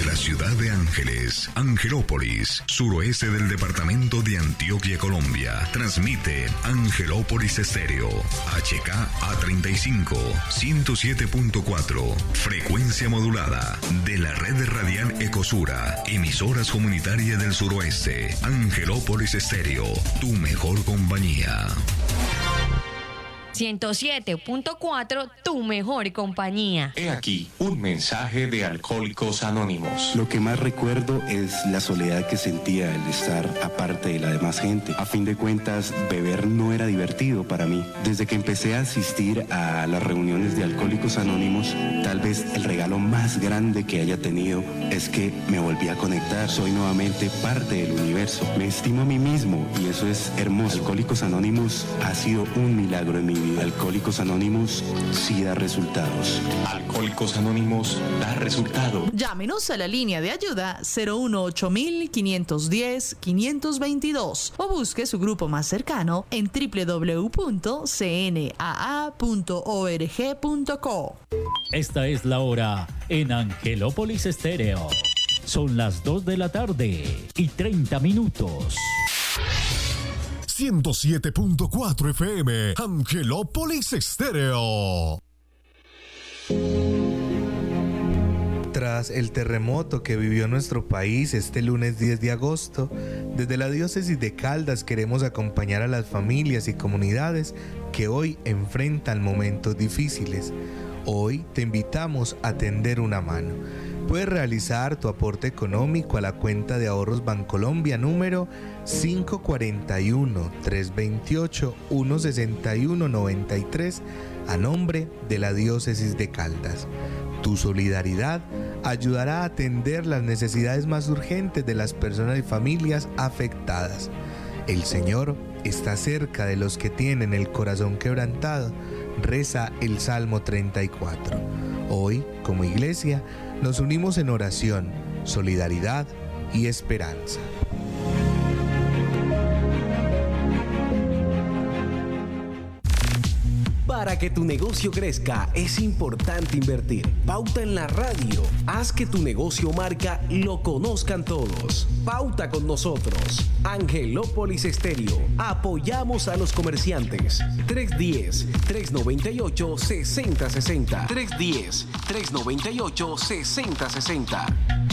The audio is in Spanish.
la ciudad de Ángeles, Angelópolis, suroeste del departamento de Antioquia, Colombia, transmite Angelópolis Estéreo, HKA35, 107.4, frecuencia modulada, de la red radial Ecosura, emisoras comunitarias del suroeste. Angelópolis Estéreo, tu mejor compañía. 107.4, tu mejor compañía. He aquí un mensaje de Alcohólicos Anónimos. Lo que más recuerdo es la soledad que sentía al estar aparte de la demás gente. A fin de cuentas, beber no era divertido para mí. Desde que empecé a asistir a las reuniones de Alcohólicos Anónimos, tal vez el regalo más grande que haya tenido es que me volví a conectar. Soy nuevamente parte del universo. Me estimo a mí mismo y eso es hermoso. Alcohólicos Anónimos ha sido un milagro en mi vida. Alcohólicos Anónimos sí da resultados. Alcohólicos Anónimos da resultado. Llámenos a la línea de ayuda 018-510-522 o busque su grupo más cercano en www.cnaa.org.co. Esta es la hora en Angelópolis Estéreo. Son las 2 de la tarde y 30 minutos. 107.4 FM, Angelópolis Estéreo. Tras el terremoto que vivió nuestro país este lunes 10 de agosto, desde la diócesis de Caldas queremos acompañar a las familias y comunidades que hoy enfrentan momentos difíciles. Hoy te invitamos a tender una mano. Puedes realizar tu aporte económico a la cuenta de ahorros Bancolombia número 541-328-16193 a nombre de la Diócesis de Caldas. Tu solidaridad ayudará a atender las necesidades más urgentes de las personas y familias afectadas. El Señor está cerca de los que tienen el corazón quebrantado, reza el Salmo 34. Hoy, como iglesia, nos unimos en oración, solidaridad y esperanza. Para que tu negocio crezca es importante invertir. Pauta en la radio. Haz que tu negocio marca lo conozcan todos. Pauta con nosotros. Angelópolis Estéreo. Apoyamos a los comerciantes. 310-398-6060. 310-398-6060.